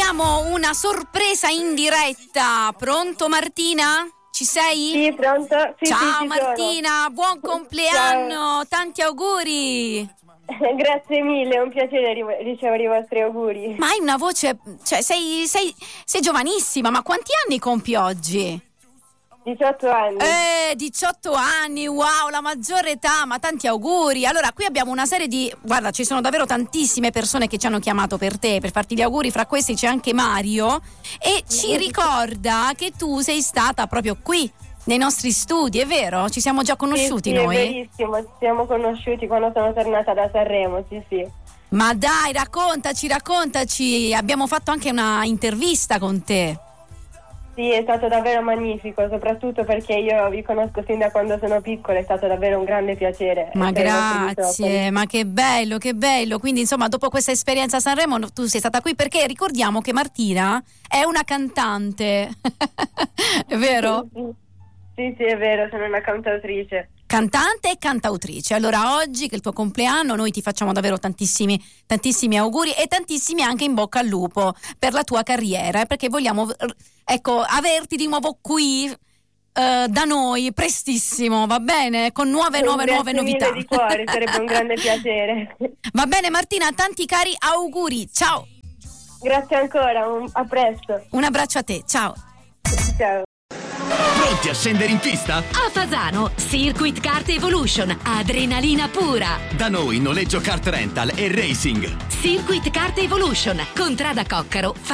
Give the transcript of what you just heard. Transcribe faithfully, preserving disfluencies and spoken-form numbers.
abbiamo una sorpresa in diretta. Pronto Martina? Ci sei? Sì, pronto? Sì, Ciao sì, Martina, sono. buon compleanno, Ciao. Tanti auguri. Grazie mille, è un piacere ri- ricevere i vostri auguri. Ma hai una voce, cioè sei, sei, sei giovanissima, ma quanti anni compi oggi? diciotto anni. Eh, diciotto anni, wow, la maggiore età, ma tanti auguri. Allora, qui abbiamo una serie di, guarda, ci sono davvero tantissime persone che ci hanno chiamato per te, per farti gli auguri, fra questi c'è anche Mario e ci ricorda che tu sei stata proprio qui nei nostri studi, è vero? Ci siamo già conosciuti sì, sì, noi? È verissimo, ci siamo conosciuti quando sono tornata da Sanremo, sì, sì. Ma dai, raccontaci, raccontaci, abbiamo fatto anche una intervista con te. Sì, è stato davvero magnifico, soprattutto perché io vi conosco sin da quando sono piccola, è stato davvero un grande piacere. Ma essere grazie, ma che bello, che bello. Quindi insomma, dopo questa esperienza a Sanremo tu sei stata qui perché ricordiamo che Martina è una cantante, è vero? Sì, sì, sì, è vero, sono una cantautrice. Cantante e cantautrice. Allora oggi che è il tuo compleanno noi ti facciamo davvero tantissimi tantissimi auguri e tantissimi anche in bocca al lupo per la tua carriera, perché vogliamo ecco averti di nuovo qui eh, da noi prestissimo, va bene? Con nuove nuove nuove novità. Grazie mille di cuore, sarebbe un grande piacere. Va bene Martina, tanti cari auguri. Ciao. Grazie ancora, un, a presto. Un abbraccio a te. Ciao. Ciao. Pronti a scendere in pista? A Fasano, Circuit Kart Evolution, adrenalina pura. Da noi noleggio kart rental e racing. Circuit Kart Evolution, Contrada Coccaro.